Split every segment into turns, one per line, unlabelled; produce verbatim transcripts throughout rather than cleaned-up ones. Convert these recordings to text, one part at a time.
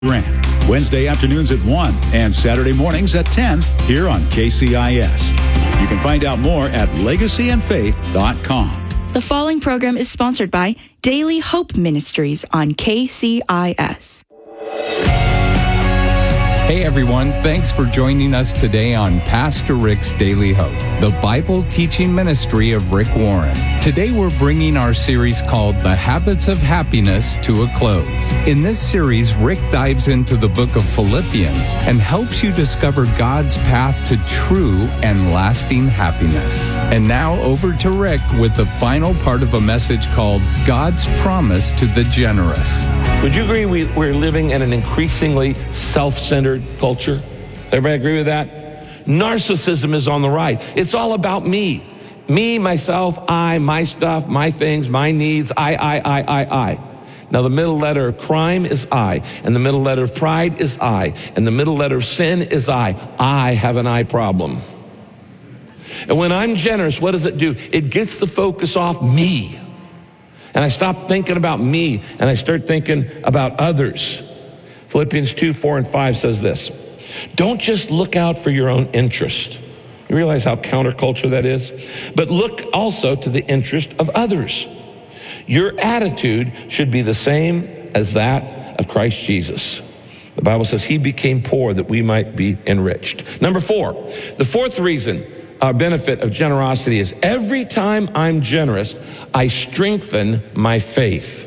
Grant. Wednesday afternoons at one and Saturday mornings at ten here on K C I S. You can find out more at legacy and faith dot com.
The following program is sponsored by Daily Hope Ministries on K C I S.
Hey everyone, thanks for joining us today on Pastor Rick's Daily Hope, the Bible teaching ministry of Rick Warren. Today we're bringing our series called The Habits of Happiness to a close. In this series, Rick dives into the book of Philippians and helps you discover God's path to true and lasting happiness. And now over to Rick with the final part of a message called God's Promise to the Generous.
Would you agree we, we're living in an increasingly self-centered culture? Everybody agree with that? Narcissism is on the rise. It's all about me. Me, myself, I, my stuff, my things, my needs, I, I, I, I, I. Now the middle letter of crime is I, and the middle letter of pride is I, and the middle letter of sin is I. I have an I problem. And when I'm generous, what does it do? It gets the focus off me. And I stop thinking about me, and I start thinking about others. Philippians two, four, and five says this: don't just look out for your own interest. You realize how counterculture that is? But look also to the interest of others. Your attitude should be the same as that of Christ Jesus. The Bible says he became poor that we might be enriched. Number four, the fourth reason our benefit of generosity is every time I'm generous, I strengthen my faith.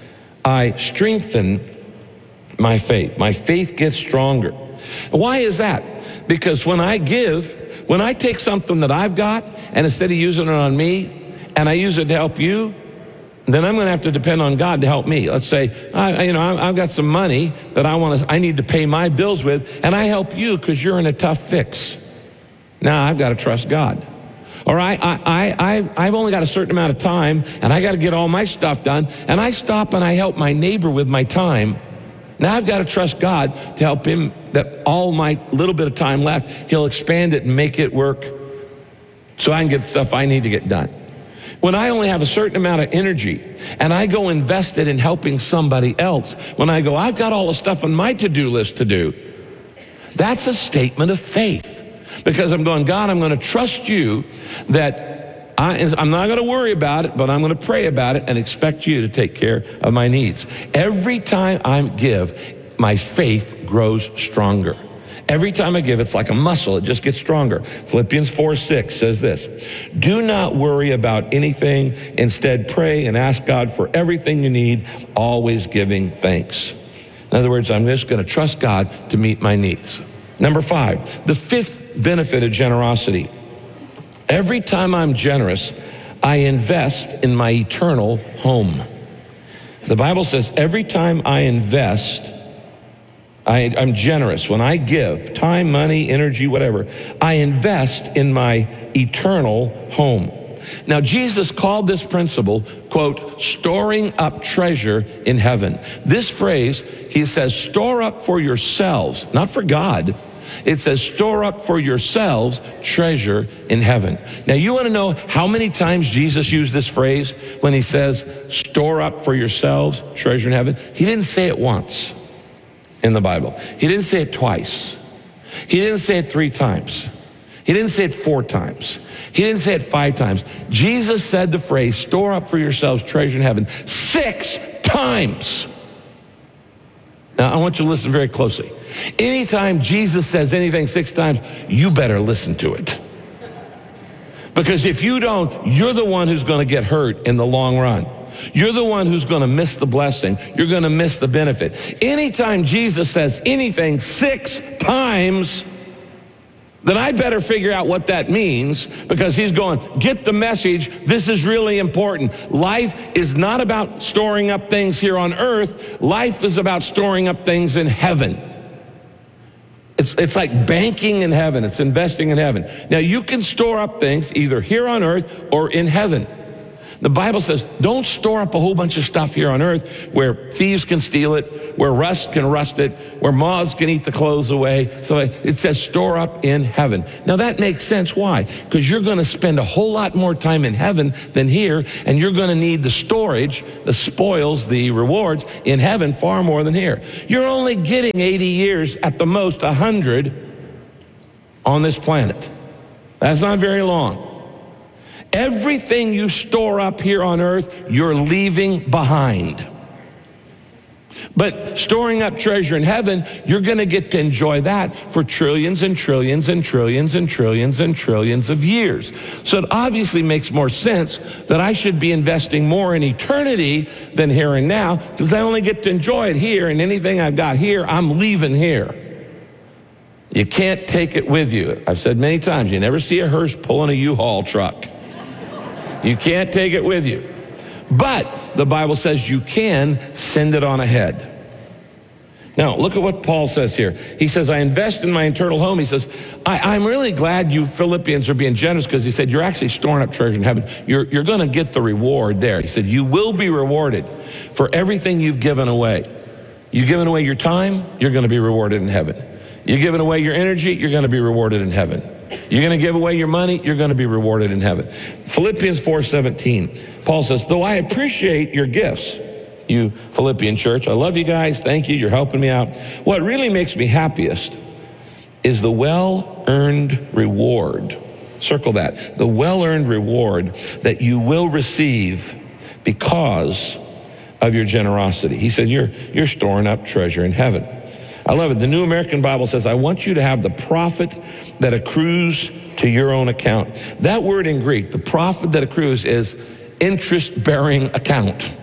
I strengthen my faith. My faith gets stronger. Why is that? Because when I give, when I take something that I've got, and instead of using it on me, and I use it to help you, then I'm going to have to depend on God to help me. Let's say, I, you know, I've got some money that I want to, I need to pay my bills with, and I help you because you're in a tough fix. Now I've got to trust God. All right, I, I, I, I've only got a certain amount of time, and I got to get all my stuff done, and I stop and I help my neighbor with my time. Now I've got to trust God to help him, that all my little bit of time left, he'll expand it and make it work so I can get the stuff I need to get done. When I only have a certain amount of energy and I go invest it in helping somebody else, when I go, I've got all the stuff on my to-do list to do, that's a statement of faith. Because I'm going, God, I'm going to trust you that I, I'm not going to worry about it, but I'm going to pray about it and expect you to take care of my needs. Every time I give, my faith grows stronger. Every time I give, it's like a muscle. It just gets stronger. Philippians four, six says this: do not worry about anything. Instead, pray and ask God for everything you need, always giving thanks. In other words, I'm just going to trust God to meet my needs. Number five, the fifth benefit of generosity. Every time I'm generous, I invest in my eternal home. The Bible says every time I invest, I, I'm generous. When I give time, money, energy, whatever, I invest in my eternal home. Now, Jesus called this principle, quote, storing up treasure in heaven. This phrase, he says, store up for yourselves, not for God. It says, store up for yourselves treasure in heaven. Now, you want to know how many times Jesus used this phrase when he says, store up for yourselves treasure in heaven? He didn't say it once in the Bible. He didn't say it twice. He didn't say it three times. He didn't say it four times. He didn't say it five times. Jesus said the phrase, store up for yourselves treasure in heaven, six times. Now, I want you to listen very closely. Anytime Jesus says anything six times, you better listen to it. Because if you don't, you're the one who's going to get hurt in the long run. You're the one who's going to miss the blessing. You're going to miss the benefit. Anytime Jesus says anything six times, then I better figure out what that means, because he's going, get the message. This is really important. Life is not about storing up things here on earth. Life is about storing up things in heaven. It's, it's like banking in heaven. It's investing in heaven. Now, you can store up things either here on earth or in heaven. The Bible says, don't store up a whole bunch of stuff here on earth where thieves can steal it, where rust can rust it, where moths can eat the clothes away. So it says store up in heaven. Now that makes sense. Why? Because you're going to spend a whole lot more time in heaven than here, and you're going to need the storage, the spoils, the rewards in heaven far more than here. You're only getting eighty years, at the most one hundred on this planet. That's not very long. Everything you store up here on earth, you're leaving behind. But storing up treasure in heaven, you're going to get to enjoy that for trillions and trillions and trillions and trillions and trillions of years. So it obviously makes more sense that I should be investing more in eternity than here and now, because I only get to enjoy it here, and anything I've got here, I'm leaving here. You can't take it with you. I've said many times, you never see a hearse pulling a U-Haul truck. You can't take it with you. But the Bible says you can send it on ahead. Now, look at what Paul says here. He says, I invest in my eternal home. He says, I, I'm really glad you Philippians are being generous, because he said, you're actually storing up treasure in heaven. You're, you're going to get the reward there. He said, you will be rewarded for everything you've given away. You've given away your time, you're going to be rewarded in heaven. You're giving away your energy, you're going to be rewarded in heaven. You're going to give away your money, you're going to be rewarded in heaven. Philippians four seventeen, Paul says, though I appreciate your gifts, you Philippian church, I love you guys, thank you, you're helping me out. What really makes me happiest is the well-earned reward. Circle that. The well-earned reward that you will receive because of your generosity. He said, you're, you're storing up treasure in heaven. I love it. The New American Bible says, I want you to have the profit that accrues to your own account. That word in Greek, the profit that accrues, is interest-bearing account.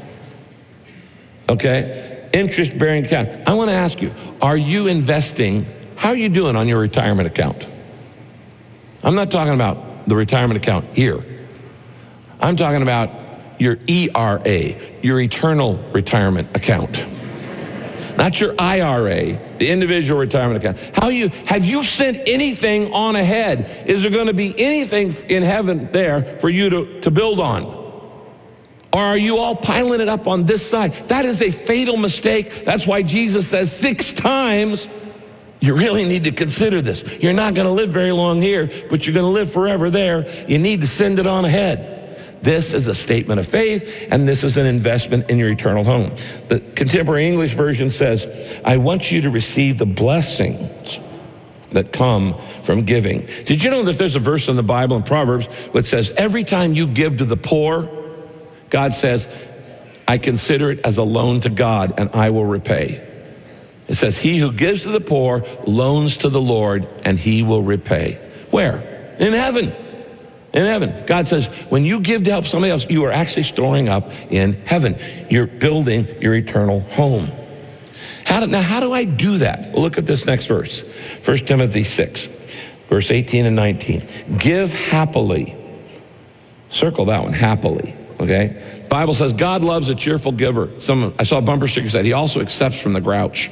Okay? Interest-bearing account. I want to ask you, are you investing, how are you doing on your retirement account? I'm not talking about the retirement account here. I'm talking about your E R A, your eternal retirement account. Not your I R A, the individual retirement account. How you have you sent anything on ahead? Is there going to be anything in heaven there for you to, to build on? Or are you all piling it up on this side? That is a fatal mistake. That's why Jesus says six times, you really need to consider this. You're not going to live very long here, but you're going to live forever there. You need to send it on ahead. This is a statement of faith, and this is an investment in your eternal home. The Contemporary English Version says, I want you to receive the blessings that come from giving. Did you know that there's a verse in the Bible in Proverbs that says every time you give to the poor, God says, I consider it as a loan to God, and I will repay. It says, he who gives to the poor loans to the Lord, and he will repay. Where? In heaven. In heaven. God says, when you give to help somebody else, you are actually storing up in heaven. You're building your eternal home. How do, now, how do I do that? Well, look at this next verse. First Timothy six, verse eighteen and nineteen. Give happily. Circle that one, happily. Okay? The Bible says God loves a cheerful giver. Some, I saw a bumper sticker said he also accepts from the grouch.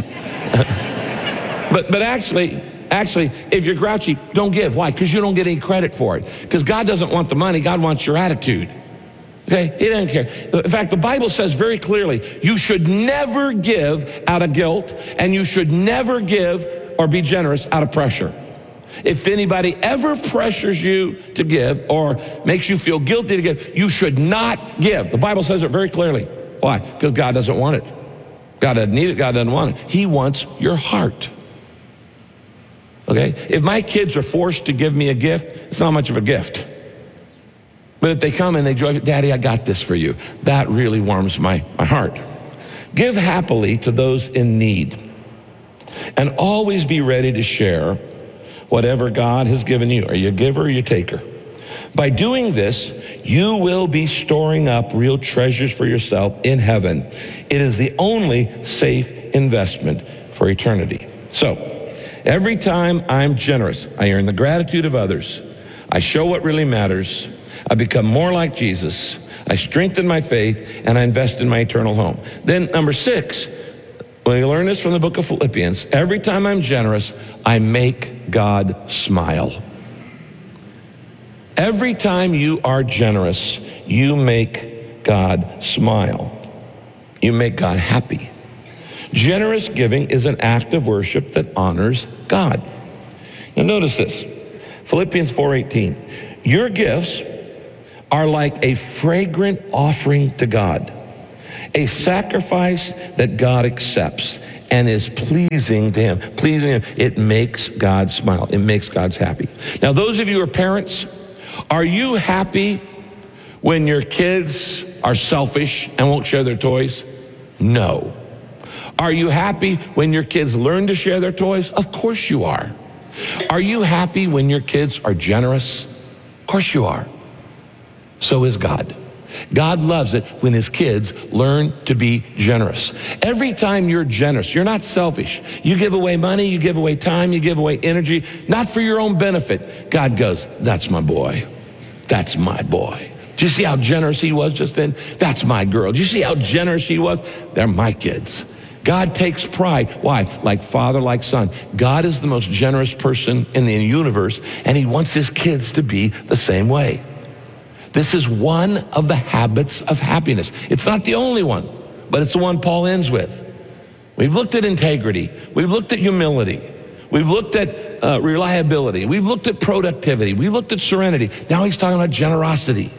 but, but actually, Actually, if you're grouchy, don't give. Why? Because you don't get any credit for it. Because God doesn't want the money. God wants your attitude. Okay? He doesn't care. In fact, the Bible says very clearly, you should never give out of guilt, and you should never give or be generous out of pressure. If anybody ever pressures you to give or makes you feel guilty to give, you should not give. The Bible says it very clearly. Why? Because God doesn't want it. God doesn't need it. God doesn't want it. He wants your heart. Okay? If my kids are forced to give me a gift, it's not much of a gift. But if they come and they drive, Daddy, I got this for you. That really warms my, my heart. Give happily to those in need. And always be ready to share whatever God has given you. Are you a giver or are you a taker? By doing this, you will be storing up real treasures for yourself in heaven. It is the only safe investment for eternity. So, every time I'm generous, I earn the gratitude of others. I show what really matters. I become more like Jesus. I strengthen my faith, and I invest in my eternal home. Then number six, well, you learn this from the book of Philippians. Every time I'm generous, I make God smile. Every time you are generous, you make God smile. You make God happy. Generous giving is an act of worship that honors God. Now notice this, Philippians four eighteen. Your gifts are like a fragrant offering to God, a sacrifice that God accepts and is pleasing to him. Pleasing him, it makes God smile. It makes God happy. Now those of you who are parents, are you happy when your kids are selfish and won't share their toys? No. Are you happy when your kids learn to share their toys? Of course you are. Are you happy when your kids are generous? Of course you are. So is God. God loves it when his kids learn to be generous. Every time you're generous, you're not selfish. You give away money, you give away time, you give away energy, not for your own benefit. God goes, that's my boy. That's my boy. Do you see how generous he was just then? That's my girl. Do you see how generous she was? They're my kids. God takes pride. Why? Like father, like son. God is the most generous person in the universe, and he wants his kids to be the same way. This is one of the habits of happiness. It's not the only one, but it's the one Paul ends with. We've looked at integrity. We've looked at humility. We've looked at uh, reliability. We've looked at productivity. We've looked at serenity. Now he's talking about generosity.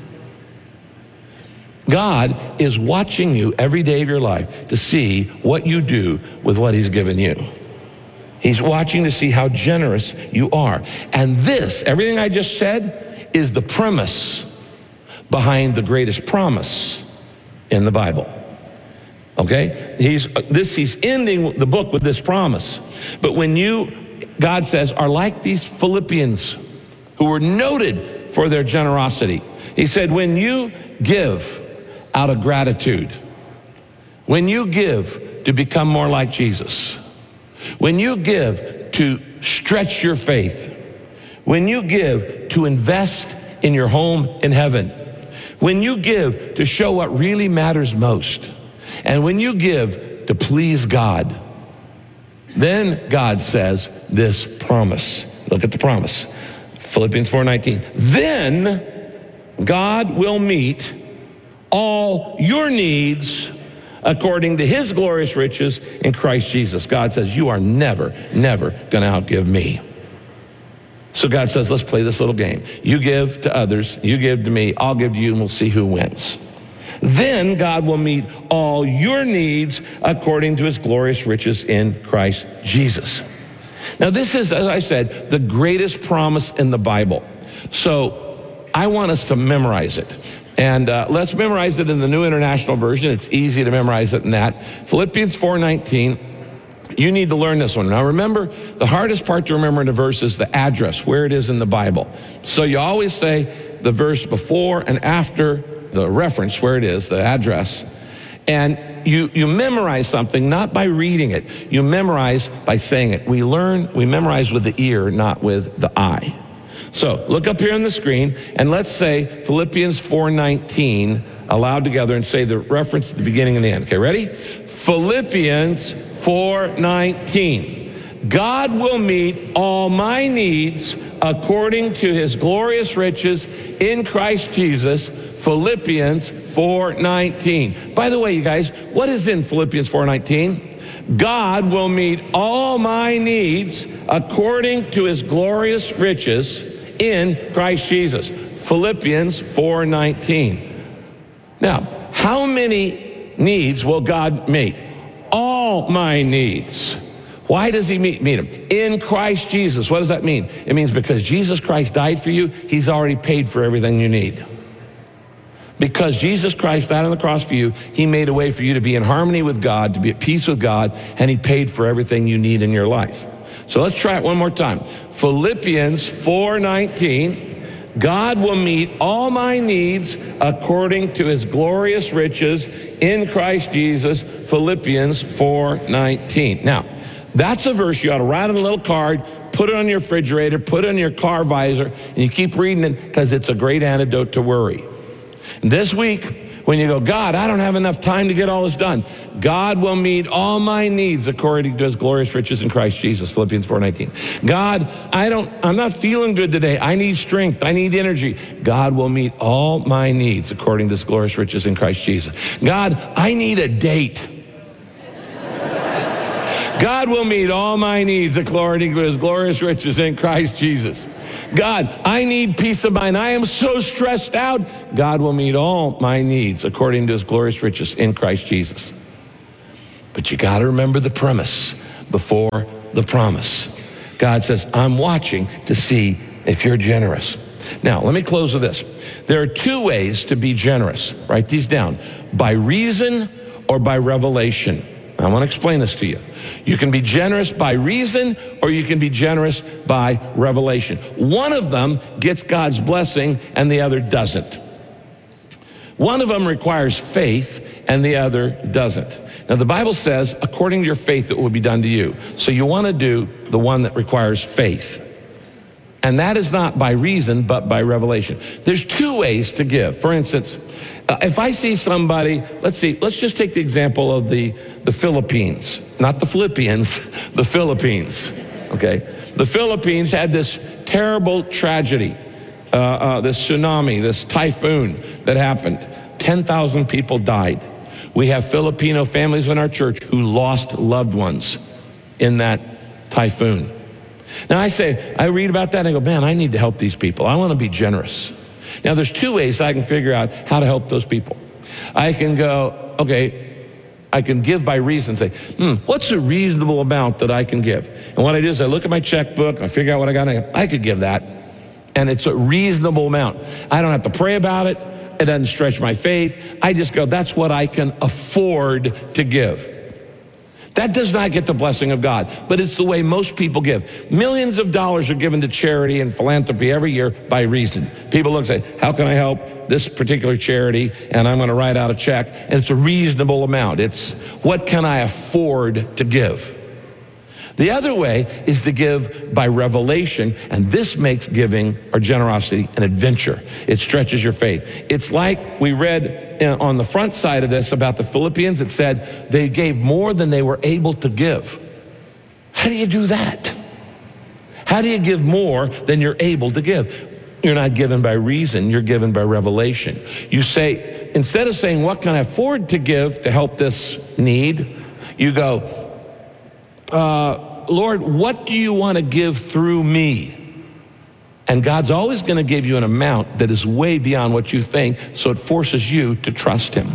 God is watching you every day of your life to see what you do with what he's given you. He's watching to see how generous you are. And this, everything I just said, is the premise behind the greatest promise in the Bible. Okay? He's this he's ending the book with this promise. But when you, God says, are like these Philippians who were noted for their generosity. He said, when you give out of gratitude, when you give to become more like Jesus, when you give to stretch your faith, when you give to invest in your home in heaven, when you give to show what really matters most, and when you give to please God, then God says this promise. Look at the promise. Philippians four nineteen. Then God will meet all your needs according to his glorious riches in Christ Jesus. God says, you are never, never going to outgive me. So God says, let's play this little game. You give to others, you give to me, I'll give to you, and we'll see who wins. Then God will meet all your needs according to his glorious riches in Christ Jesus. Now this is, as I said, the greatest promise in the Bible. So I want us to memorize it. And uh, let's memorize it in the New International Version. It's easy to memorize it in that. Philippians four nineteen. You need to learn this one. Now remember, the hardest part to remember in a verse is the address, where it is in the Bible. So you always say the verse before and after the reference, where it is, the address. And you, you memorize something not by reading it. You memorize by saying it. We learn, we memorize with the ear, not with the eye. So look up here on the screen and let's say Philippians four nineteen aloud together and say the reference at the beginning and the end. Okay, ready? Philippians four nineteen. God will meet all my needs according to his glorious riches in Christ Jesus. Philippians four nineteen. By the way, you guys, what is in Philippians four nineteen? God will meet all my needs according to his glorious riches in Christ Jesus. Philippians four nineteen. Now, how many needs will God meet? All my needs. Why does he meet, meet them? In Christ Jesus. What does that mean? It means because Jesus Christ died for you, he's already paid for everything you need. Because Jesus Christ died on the cross for you, he made a way for you to be in harmony with God, to be at peace with God, and he paid for everything you need in your life. So let's try it one more time. Philippians four nineteen. God will meet all my needs according to his glorious riches in Christ Jesus. Philippians four nineteen. Now, that's a verse you ought to write on a little card, put it on your refrigerator, put it on your car visor, and you keep reading it because it's a great antidote to worry. This week, When you go, God, I don't have enough time to get all this done. God will meet all my needs according to his glorious riches in Christ Jesus, Philippians four nineteen. God, I don't, I'm not feeling good today. I need strength. I need energy. God will meet all my needs according to his glorious riches in Christ Jesus. God, I need a date. God will meet all my needs according to his glorious riches in Christ Jesus. God, I need peace of mind. I am so stressed out. God will meet all my needs according to his glorious riches in Christ Jesus. But you got to remember the premise before the promise. God says, I'm watching to see if you're generous. Now, let me close with this. There are two ways to be generous. Write these down. By reason or by revelation. I want to explain this to you. You can be generous by reason or you can be generous by revelation. One of them gets God's blessing and the other doesn't. One of them requires faith and the other doesn't. Now the Bible says, according to your faith, it will be done to you. So you want to do the one that requires faith. And that is not by reason, but by revelation. There's two ways to give. For instance, uh, if I see somebody, let's see, let's just take the example of the, the Philippines, not the Philippians, the Philippines, okay? The Philippines had this terrible tragedy, uh, uh, this tsunami, this typhoon that happened. ten thousand people died. We have Filipino families in our church who lost loved ones in that typhoon. Now I say, I read about that and I go, man, I need to help these people. I want to be generous. Now there's two ways I can figure out how to help those people. I can go, okay, I can give by reason, say, hmm, what's a reasonable amount that I can give? And what I do is I look at my checkbook, I figure out what I got, and I could give that. And it's a reasonable amount. I don't have to pray about it. It doesn't stretch my faith. I just go, that's what I can afford to give. That does not get the blessing of God, but it's the way most people give. Millions of dollars are given to charity and philanthropy every year by reason. People look and say, how can I help this particular charity? And I'm going to write out a check. And it's a reasonable amount. It's what can I afford to give? The other way is to give by revelation, and this makes giving or generosity an adventure. It stretches your faith. It's like we read on the front side of this about the Philippians. It said they gave more than they were able to give. How do you do that? How do you give more than you're able to give? You're not given by reason, you're given by revelation. You say, instead of saying, what can I afford to give to help this need? You go, uh, Lord, what do you want to give through me? And God's always going to give you an amount that is way beyond what you think, so it forces you to trust him.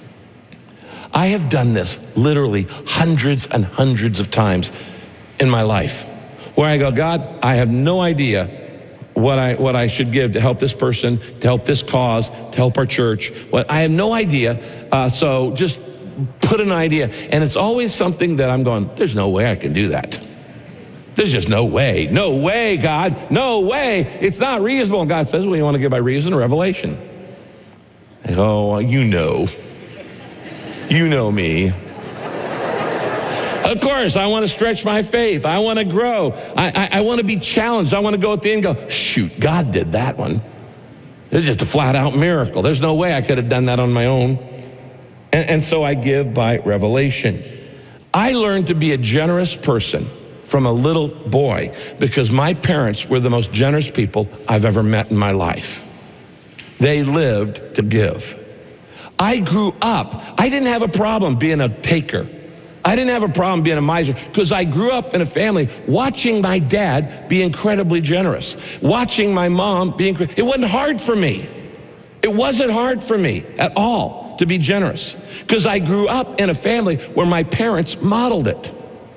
I have done this literally hundreds and hundreds of times in my life, where I go, God, I have no idea what I what I should give to help this person, to help this cause, to help our church. What I have no idea, uh, so just put an idea. And it's always something that I'm going, there's no way I can do that. There's just no way. No way, God. No way. It's not reasonable. And God says, well, you want to give by reason or revelation? I go, oh, you know. You know me. Of course, I want to stretch my faith. I want to grow. I, I, I want to be challenged. I want to go at the end and go, shoot, God did that one. It's just a flat out miracle. There's no way I could have done that on my own. And, and so I give by revelation. I learned to be a generous person from a little boy because my parents were the most generous people I've ever met in my life. They lived to give. I grew up. I didn't have a problem being a taker. I didn't have a problem being a miser because I grew up in a family watching my dad be incredibly generous, watching my mom be incredible. It wasn't hard for me. It wasn't hard for me at all to be generous because I grew up in a family where my parents modeled it.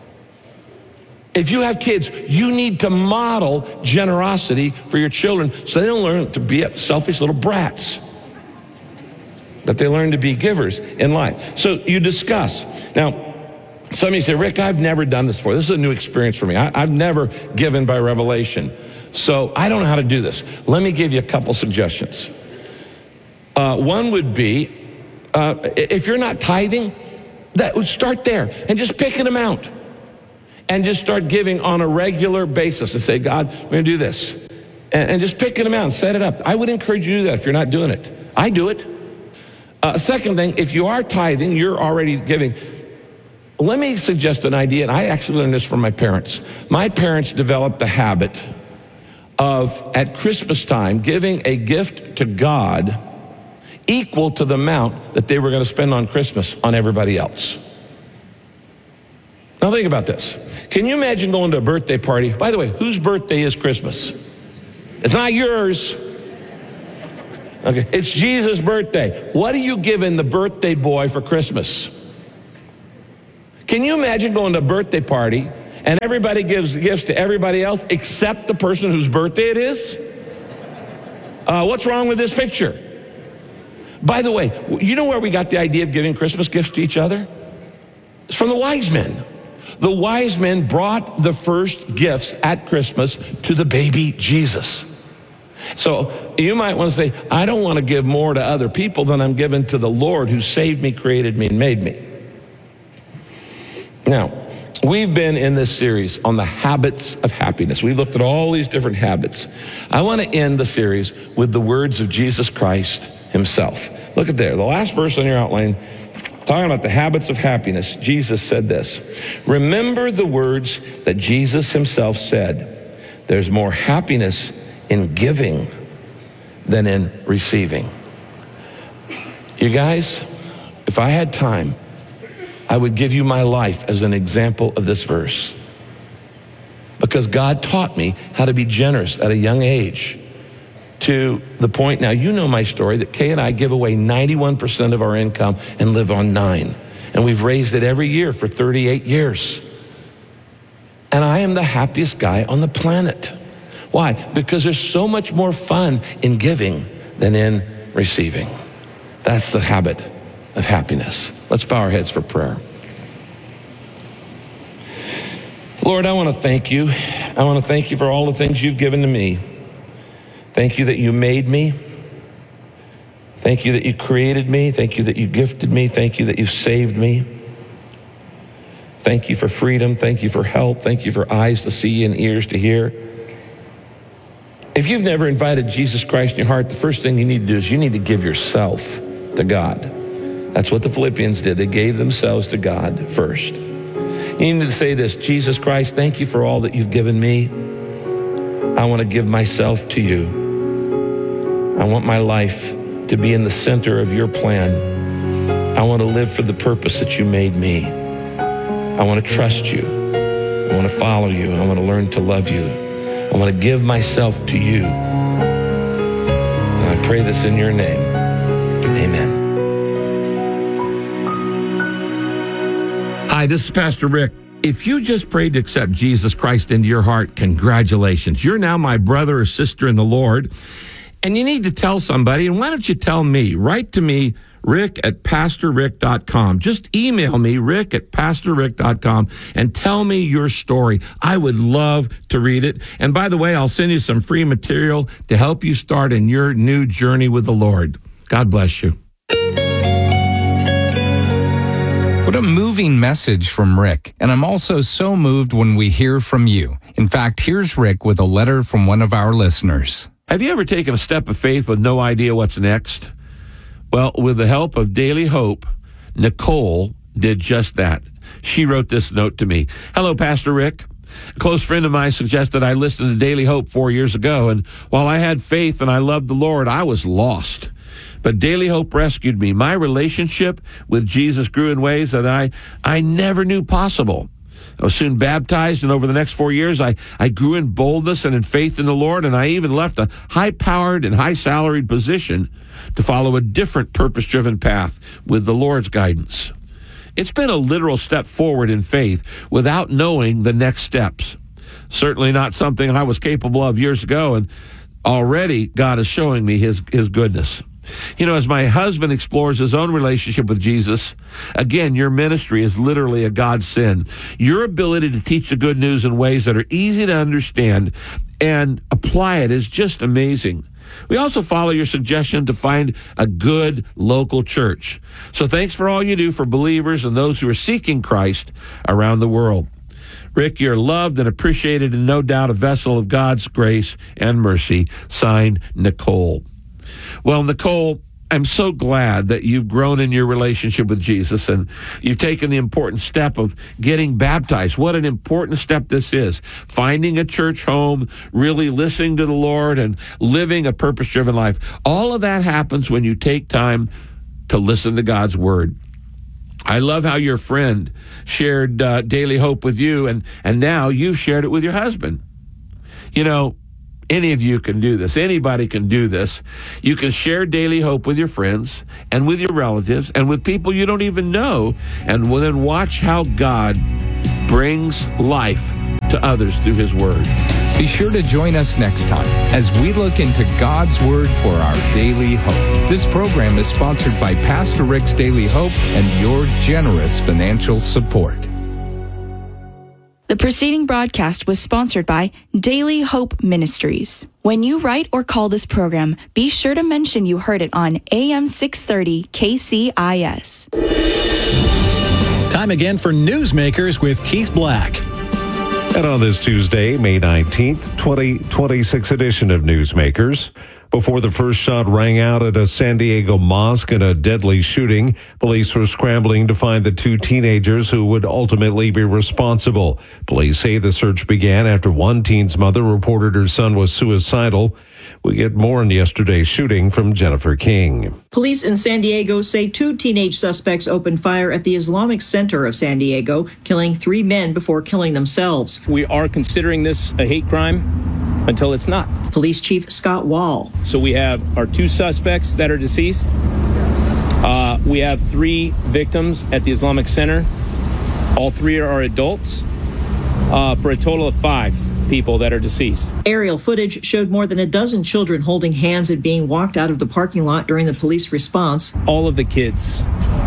If you have kids, you need to model generosity for your children so they don't learn to be selfish little brats, but they learn to be givers in life. So you discuss. Now, some of you say, Rick, I've never done this before. This is a new experience for me. I, I've never given by revelation. So I don't know how to do this. Let me give you a couple suggestions. Uh, one would be, uh, if you're not tithing, that would start there and just pick an amount and just start giving on a regular basis and say, God, we're going to do this. And, and just pick an amount, set it up. I would encourage you to do that if you're not doing it. I do it. Uh, second thing, if you are tithing, you're already giving. Let me suggest an idea, and I actually learned this from my parents. My parents developed the habit of, at Christmas time, giving a gift to God equal to the amount that they were going to spend on Christmas on everybody else. Now think about this. Can you imagine going to a birthday party? By the way, whose birthday is Christmas? It's not yours. Okay, it's Jesus' birthday. What are you giving the birthday boy for Christmas? Can you imagine going to a birthday party and everybody gives gifts to everybody else except the person whose birthday it is? Uh, what's wrong with this picture? By the way, you know where we got the idea of giving Christmas gifts to each other? It's from the wise men. The wise men brought the first gifts at Christmas to the baby Jesus. So you might want to say, I don't want to give more to other people than I'm giving to the Lord who saved me, created me, and made me. Now, we've been in this series on the habits of happiness. We looked at all these different habits. I want to end the series with the words of Jesus Christ himself. Look at there, the last verse on your outline, talking about the habits of happiness. Jesus said this, remember the words that Jesus himself said, there's more happiness in giving than in receiving. You guys, if I had time, I would give you my life as an example of this verse. Because God taught me how to be generous at a young age, to the point, now you know my story, that Kay and I give away ninety-one percent of our income and live on nine. And we've raised it every year for thirty-eight years. And I am the happiest guy on the planet. Why? Because there's so much more fun in giving than in receiving. That's the habit of happiness. Let's bow our heads for prayer. Lord, I want to thank you. I want to thank you for all the things you've given to me. Thank you that you made me. Thank you that you created me. Thank you that you gifted me. Thank you that you saved me. Thank you for freedom. Thank you for health. Thank you for eyes to see and ears to hear. If you've never invited Jesus Christ in your heart, the first thing you need to do is you need to give yourself to God. That's what the Philippians did. They gave themselves to God first. You need to say this, Jesus Christ, thank you for all that you've given me. I want to give myself to you. I want my life to be in the center of your plan. I want to live for the purpose that you made me. I want to trust you. I want to follow you. I want to learn to love you. I want to give myself to you. And I pray this in your name. Amen. Hi, this is Pastor Rick. If you just prayed to accept Jesus Christ into your heart, congratulations. You're now my brother or sister in the Lord. And you need to tell somebody. And why don't you tell me? Write to me, rick at pastor rick dot com. Just email me, rick at pastor rick dot com, and tell me your story. I would love to read it. And by the way, I'll send you some free material to help you start in your new journey with the Lord. God bless you.
What a moving message from Rick. And I'm also so moved when we hear from you. In fact, here's Rick with a letter from one of our listeners.
Have you ever taken a step of faith with no idea what's next? Well, with the help of Daily Hope, Nicole did just that. She wrote this note to me. Hello, Pastor Rick. A close friend of mine suggested I listen to Daily Hope four years ago, and while I had faith and I loved the Lord, I was lost. But Daily Hope rescued me. My relationship with Jesus grew in ways that I, I never knew possible. I was soon baptized, and over the next four years, I, I grew in boldness and in faith in the Lord, and I even left a high-powered and high-salaried position to follow a different purpose-driven path with the Lord's guidance. It's been a literal step forward in faith without knowing the next steps. Certainly not something I was capable of years ago, and already God is showing me his, his goodness. You know, as my husband explores his own relationship with Jesus, again, your ministry is literally a godsend. Your ability to teach the good news in ways that are easy to understand and apply it is just amazing. We also follow your suggestion to find a good local church. So thanks for all you do for believers and those who are seeking Christ around the world. Rick, you're loved and appreciated and no doubt a vessel of God's grace and mercy. Signed, Nicole. Well, Nicole, I'm so glad that you've grown in your relationship with Jesus and you've taken the important step of getting baptized. What an important step this is. Finding a church home, really listening to the Lord and living a purpose-driven life. All of that happens when you take time to listen to God's word. I love how your friend shared uh, Daily Hope with you, and, and now you've shared it with your husband. You know, any of you can do this. Anybody can do this. You can share Daily Hope with your friends and with your relatives and with people you don't even know, and then watch how God brings life to others through his word.
Be sure to join us next time as we look into God's word for our daily hope. This program is sponsored by Pastor Rick's Daily Hope and your generous financial support.
The preceding broadcast was sponsored by Daily Hope Ministries. When you write or call this program, be sure to mention you heard it on A M six thirty K C I S.
Time again for Newsmakers with Keith Black.
And on this Tuesday, May nineteenth, twenty twenty-six edition of Newsmakers, before the first shot rang out at a San Diego mosque in a deadly shooting, police were scrambling to find the two teenagers who would ultimately be responsible. Police say the search began after one teen's mother reported her son was suicidal. We get more on yesterday's shooting from Jennifer King.
Police in San Diego say two teenage suspects opened fire at the Islamic Center of San Diego, killing three men before killing themselves.
We are considering this a hate crime until it's not.
Police Chief Scott Wall.
So we have our two suspects that are deceased. Uh, we have three victims at the Islamic Center. All three are adults, uh, for a total of five people that are deceased.
Aerial footage showed more than a dozen children holding hands and being walked out of the parking lot during the police response.
All of the kids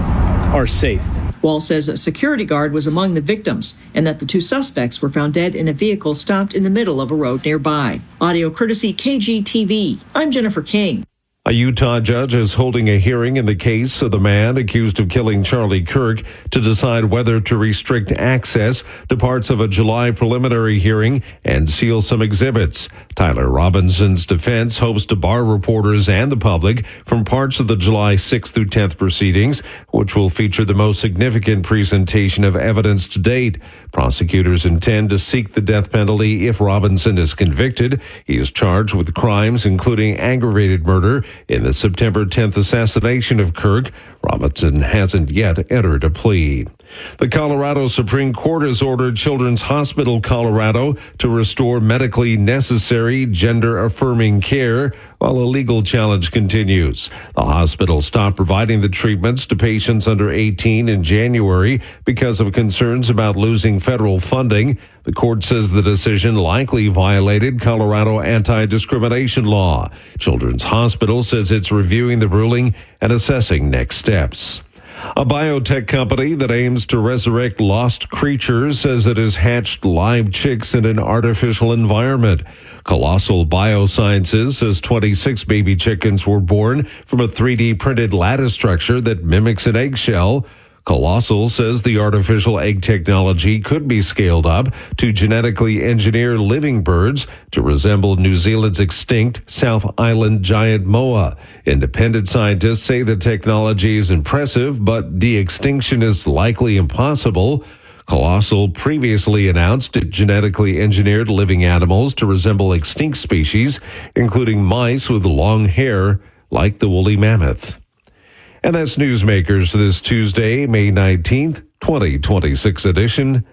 are safe.
Wall says a security guard was among the victims and that the two suspects were found dead in a vehicle stopped in the middle of a road nearby. Audio courtesy K G T V. I'm Jennifer King.
A Utah judge is holding a hearing in the case of the man accused of killing Charlie Kirk to decide whether to restrict access to parts of a July preliminary hearing and seal some exhibits. Tyler Robinson's defense hopes to bar reporters and the public from parts of the July sixth through tenth proceedings, which will feature the most significant presentation of evidence to date. Prosecutors intend to seek the death penalty if Robinson is convicted. He is charged with crimes including aggravated murder in the September tenth assassination of Kirk. Robinson hasn't yet entered a plea. The Colorado Supreme Court has ordered Children's Hospital Colorado to restore medically necessary gender-affirming care while a legal challenge continues. The hospital stopped providing the treatments to patients under eighteen in January because of concerns about losing federal funding. The court says the decision likely violated Colorado anti-discrimination law. Children's Hospital says it's reviewing the ruling and assessing next steps. A biotech company that aims to resurrect lost creatures says it has hatched live chicks in an artificial environment. Colossal Biosciences says twenty-six baby chickens were born from a three D printed lattice structure that mimics an eggshell. Colossal says the artificial egg technology could be scaled up to genetically engineer living birds to resemble New Zealand's extinct South Island giant moa. Independent scientists say the technology is impressive, but de-extinction is likely impossible. Colossal previously announced it genetically engineered living animals to resemble extinct species, including mice with long hair like the woolly mammoth. And that's Newsmakers this Tuesday, May nineteenth, twenty twenty-six edition.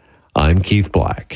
I'm Keith Black.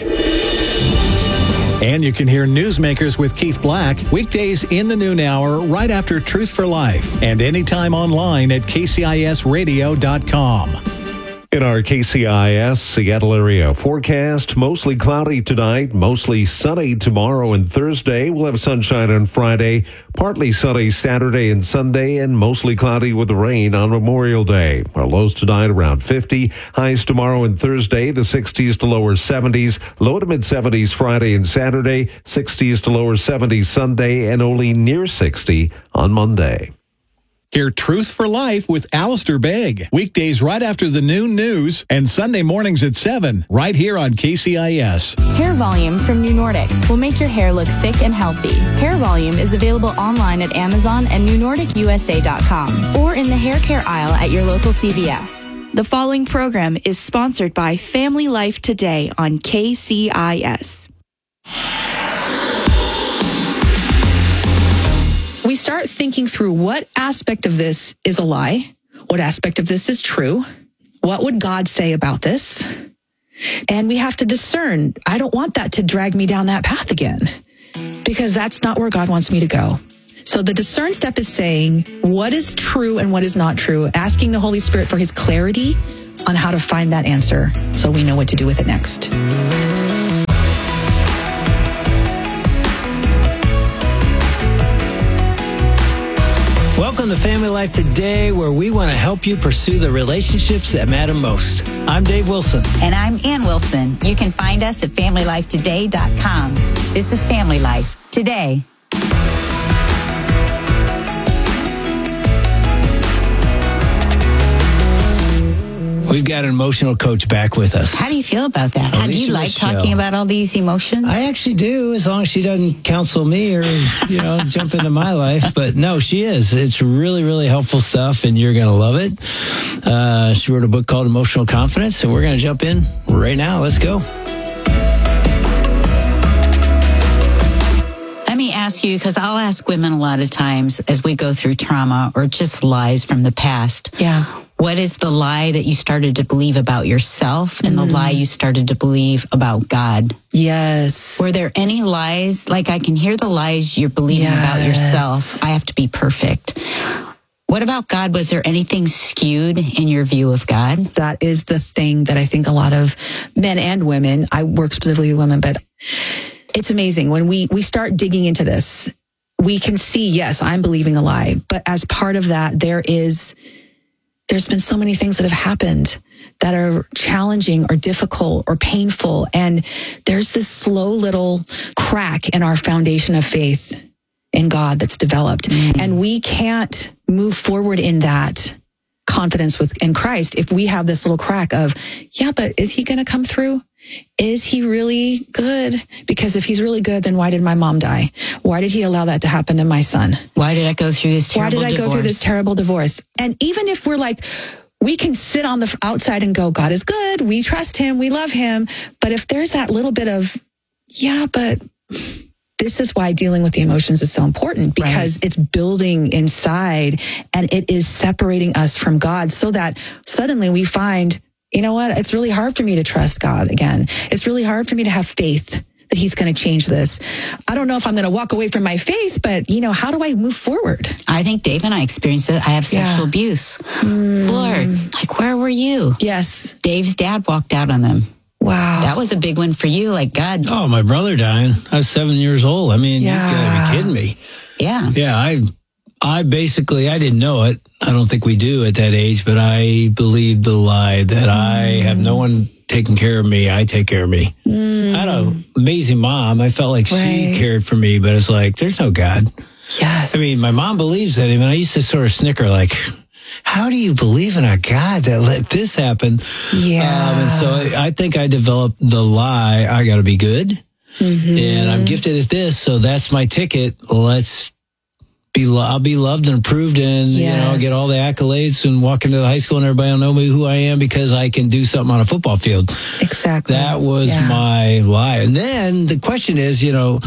And you can hear Newsmakers with Keith Black weekdays in the noon hour right after Truth for Life and anytime online at K C I S radio dot com.
In our K C I S Seattle area forecast, mostly cloudy tonight, mostly sunny tomorrow and Thursday. We'll have sunshine on Friday, partly sunny Saturday and Sunday, and mostly cloudy with rain on Memorial Day. Our lows tonight around fifty, highs tomorrow and Thursday, the sixties to lower seventies, low to mid seventies Friday and Saturday, sixties to lower seventies Sunday, and only near sixty on Monday.
Hear Truth for Life with Alistair Begg. Weekdays right after the noon news and Sunday mornings at seven, right here on K C I S.
Hair Volume from New Nordic will make your hair look thick and healthy. Hair Volume is available online at Amazon and new nordic u s a dot com or in the hair care aisle at your local C V S. The following program is sponsored by Family Life Today on K C I S.
We start thinking through what aspect of this is a lie, what aspect of this is true, what would God say about this? And we have to discern, I don't want that to drag me down that path again, because that's not where God wants me to go. So the discern step is saying what is true and what is not true, asking the Holy Spirit for his clarity on how to find that answer so we know what to do with it next.
Welcome to Family Life Today, where we want to help you pursue the relationships that matter most. I'm Dave Wilson.
And I'm Ann Wilson. You can find us at family life today dot com. This is Family Life Today.
We've got an emotional coach back with us.
How do you feel about that? How do you like talking about all these emotions?
I actually do, as long as she doesn't counsel me or, you know, jump into my life. But no, she is. It's really, really helpful stuff, and you're going to love it. Uh, she wrote a book called Emotional Confidence, and we're going to jump in right now. Let's go.
Let me ask you, because I'll ask women a lot of times as we go through trauma or just lies from the past.
Yeah.
What is the lie that you started to believe about yourself and mm. the lie you started to believe about God?
Yes.
Were there any lies? Like, I can hear the lies you're believing yes. about yourself. I have to be perfect. What about God? Was there anything skewed in your view of God?
That is the thing that I think a lot of men and women, I work specifically with women, but it's amazing. When we, we start digging into this, we can see, yes, I'm believing a lie. But as part of that, there is... There's been so many things that have happened that are challenging or difficult or painful. And there's this slow little crack in our foundation of faith in God that's developed. Mm-hmm. And we can't move forward in that confidence with in Christ if we have this little crack of, yeah, but is he going to come through? Is he really good? Because if he's really good, then why did my mom die? Why did he allow that to happen to my son?
Why did I go through this terrible divorce?
Why did I
divorce?
go through this terrible divorce? And even if we're like, we can sit on the outside and go, God is good. We trust him. We love him. But if there's that little bit of, yeah, but this is why dealing with the emotions is so important, because right. it's building inside and it is separating us from God so that suddenly we find, you know what? It's really hard for me to trust God again. It's really hard for me to have faith that he's going to change this. I don't know if I'm going to walk away from my faith, but, you know, how do I move forward?
I think Dave and I experienced it. I have sexual yeah. abuse. Mm. Lord, like, where were you?
Yes.
Dave's dad walked out on them.
Wow.
That was a big one for you. Like, God.
Oh, my brother dying. I was seven years old. I mean, yeah. you gotta be kidding me.
Yeah.
Yeah, I... I basically, I didn't know it. I don't think we do at that age, but I believed the lie that mm. I have no one taking care of me. I take care of me. Mm. I had an amazing mom. I felt like right. she cared for me, but it's like, there's no God.
Yes.
I mean, my mom believes in him, and I used to sort of snicker like, how do you believe in a God that let this happen?
Yeah.
Um, and so I, I think I developed the lie, I got to be good, mm-hmm. and I'm gifted at this, so that's my ticket. Let's Be, I'll be loved and approved and, yes. you know, get all the accolades and walk into the high school and everybody will know me who I am because I can do something on a football field.
Exactly.
That was yeah. my lie. And then the question is, you know,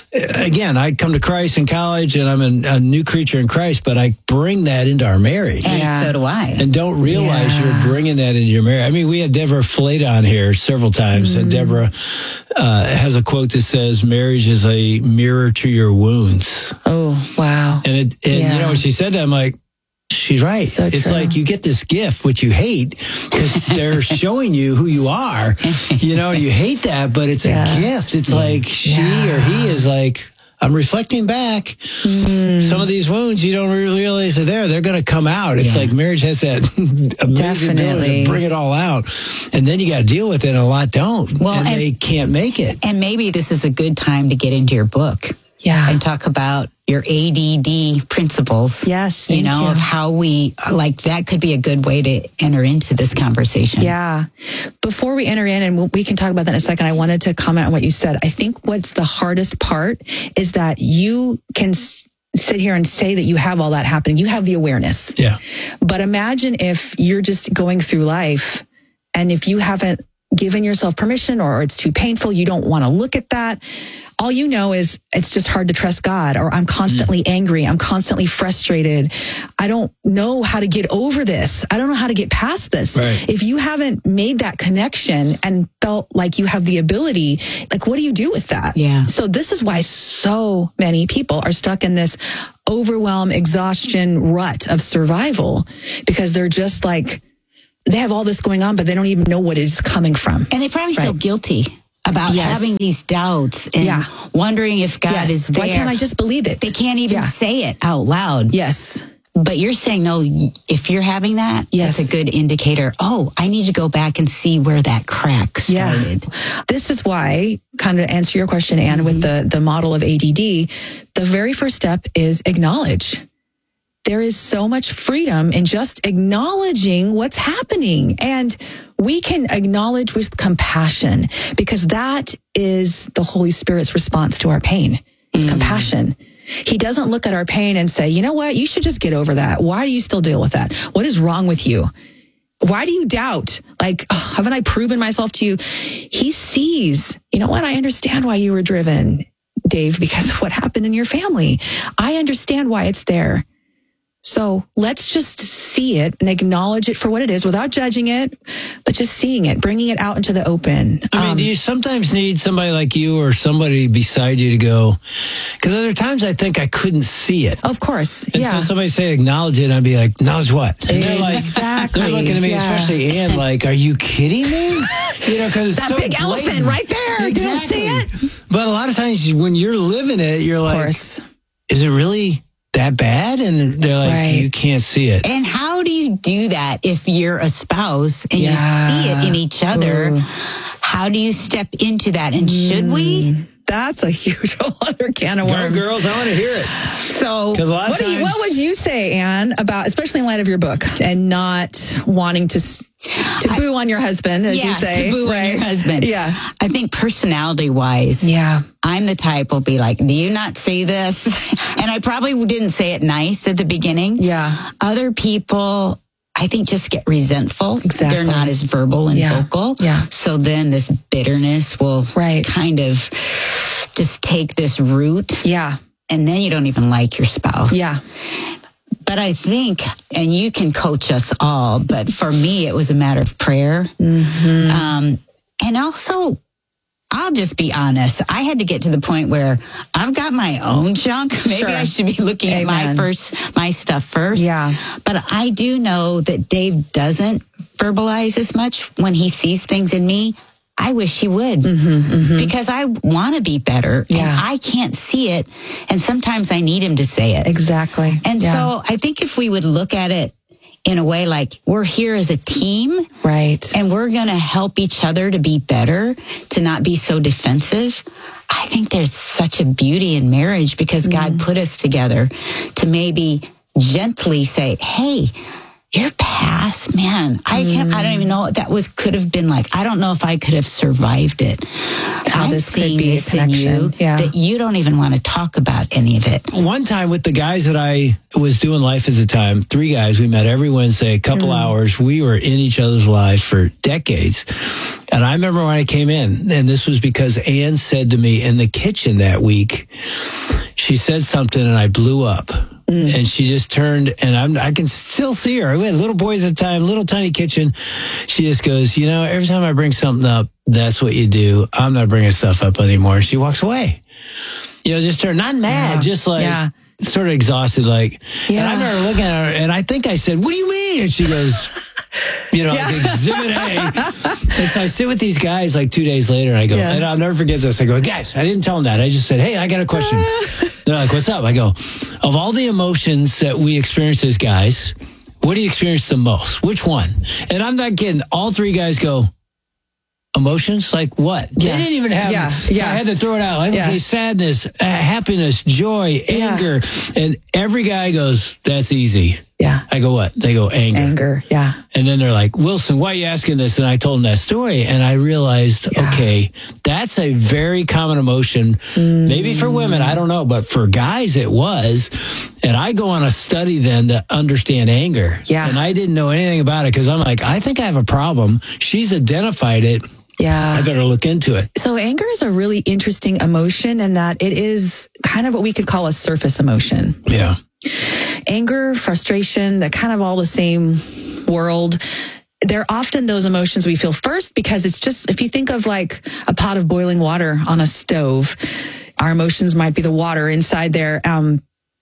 again, I'd come to Christ in college and I'm a, a new creature in Christ, but I bring that into our marriage.
And yeah. so do I.
And don't realize yeah. you're bringing that into your marriage. I mean, we had Deborah Flate on here several times, mm. and Deborah uh, has a quote that says, marriage is a mirror to your wounds.
Oh, wow.
And, it, and yeah. you know, when she said that, I'm like, she's right.
So
it's
true.
like you get this gift, which you hate, because they're showing you who you are. You know, you hate that, but it's yeah. a gift. It's like she yeah. or he is like, I'm reflecting back. Mm. Some of these wounds, you don't really realize they're there. They're going to come out. It's yeah. like marriage has that amazing ability to bring it all out. And then you got to deal with it, and a lot don't. Well, and, and they can't make it.
And maybe this is a good time to get into your book.
Yeah.
And talk about your A D D principles.
Yes,
you
thank
know,
you.
of how we, like, that could be a good way to enter into this conversation.
Yeah. Before we enter in, and we can talk about that in a second, I wanted to comment on what you said. I think what's the hardest part is that you can s- sit here and say that you have all that happening. You have the awareness.
Yeah.
But imagine if you're just going through life and if you haven't given yourself permission or it's too painful, you don't want to look at that. All you know is it's just hard to trust God, or I'm constantly mm. angry. I'm constantly frustrated. I don't know how to get over this. I don't know how to get past this.
Right.
If you haven't made that connection and felt like you have the ability, like, what do you do with that?
Yeah.
So this is why so many people are stuck in this overwhelm, exhaustion rut of survival, because they're just like, they have all this going on, but they don't even know what it's coming from.
And they probably
Right.
feel guilty about
Yes.
having these doubts and
Yeah.
wondering if God
Yes.
is there.
Why can't I just believe it?
They can't even
Yeah.
say it out loud.
Yes.
But you're saying, no, if you're having that,
Yes.
that's a good indicator. Oh, I need to go back and see where that crack started.
Yeah. This is why, kind of answer your question, Anne, mm-hmm. with the, the model of A D D, the very first step is acknowledge. There is so much freedom in just acknowledging what's happening. And we can acknowledge with compassion, because that is the Holy Spirit's response to our pain. It's mm. compassion. He doesn't look at our pain and say, you know what, you should just get over that. Why do you still deal with that? What is wrong with you? Why do you doubt? Like, oh, haven't I proven myself to you? He sees, you know what, I understand why you were driven, Dave, because of what happened in your family. I understand why it's there. So let's just see it and acknowledge it for what it is without judging it, but just seeing it, bringing it out into the open.
I mean,
Um,
do you sometimes need somebody like you or somebody beside you to go? Because other times I think I couldn't see it.
Of course.
And
yeah.
so somebody say acknowledge it, and I'd be like, acknowledge what? And they're like,
Exactly.
they're looking at me,
Yeah.
especially Ann, like, are you kidding me? You know, because
that
so
big elephant
blatant.
right there.
Exactly.
You don't see it?
But a lot of times when you're living it, you're
Of
like,
course.
is it really that bad? And they're like,
Right.
you can't see it.
And how do you do that if you're a spouse and
Yeah.
you see it in each other?
Ooh.
How do you step into that? And should we?
That's a huge whole other can of
Go,
worms.
girls, I want to hear it.
So,
'Cause a lot of
what, do you,
times-
what would you say, Anne, about, especially in light of your book, and not wanting to s- to boo on your husband, as
yeah,
you say,
to boo on
right?
your husband.
Yeah,
I think personality wise,
yeah,
I'm the type will be like, do you not say this? And I probably didn't say it nice at the beginning.
yeah.
Other people, I think, just get resentful.
Exactly.
They're not as verbal and
Yeah.
vocal.
Yeah.
So then this bitterness will
Right.
kind of just take this root.
Yeah,
And then you don't even like your spouse.
yeah.
But I think, and you can coach us all, but for me, it was a matter of prayer.
Mm-hmm.
Um, and also, I'll just be honest. I had to get to the point where I've got my own junk. Maybe
Sure.
I should be looking at my
Amen.
first, my stuff first.
Yeah.
But I do know that Dave doesn't verbalize as much when he sees things in me. I wish he would,
Mm-hmm, mm-hmm.
because I want to be better,
Yeah.
and I can't see it. And sometimes I need him to say it.
Exactly.
And
Yeah.
so I think if we would look at it in a way like we're here as a team,
right,
and we're going to help each other to be better, to not be so defensive, I think there's such a beauty in marriage, because
Mm-hmm.
God put us together to maybe gently say, hey, your past, man, I can't, I don't even know what that was, could have been like. I don't know if I could have survived it.
How
I'm
this could
seeing
be a
this in you,
connection. Yeah.
that you don't even want to talk about any of it.
One time with the guys that I was doing life as a time, three guys, we met every Wednesday, a couple
Mm.
hours. We were in each other's lives for decades. And I remember when I came in, and this was because Ann said to me in the kitchen that week, she said something and I blew up. Mm. And she just turned, and I'm, I can still see her. We had little boys at the time, little tiny kitchen. She just goes, you know, every time I bring something up, that's what you do. I'm not bringing stuff up anymore. She walks away. You know, just turned, not mad,
Yeah.
just like
Yeah.
sort of exhausted. Like,
Yeah.
and I remember looking at her, and I think I said, what do you mean? And she goes, you know,
Yeah.
like exhibit A. And so I sit with these guys like two days later, and I go,
Yeah.
and I'll never forget this. I go, guys, I didn't tell them that. I just said, hey, I got a question. They're like, what's up? I go, of all the emotions that we experience as guys, what do you experience the most? Which one? And I'm not kidding. All three guys go, emotions? Like what?
Yeah.
They didn't even have,
Yeah.
so
Yeah.
I had to throw it out. Like,
Yeah.
okay, sadness, uh, happiness, joy,
Yeah.
anger. And every guy goes, that's easy.
Yeah.
I go, what? They go, anger.
Anger. Yeah.
And then they're like, Wilson, why are you asking this? And I told them that story. And I realized,
Yeah.
okay, that's a very common emotion.
Mm.
Maybe for women, I don't know. But for guys, it was. And I go on a study then to understand anger.
Yeah.
And I didn't know anything about it because I'm like, I think I have a problem. She's identified it.
Yeah.
I better look into it.
So anger is a really interesting emotion in that it is kind of what we could call a surface emotion.
Yeah.
Anger, frustration, they're kind of all the same world. They're often those emotions we feel first because it's just, if you think of like a pot of boiling water on a stove, our emotions might be the water inside there. Um,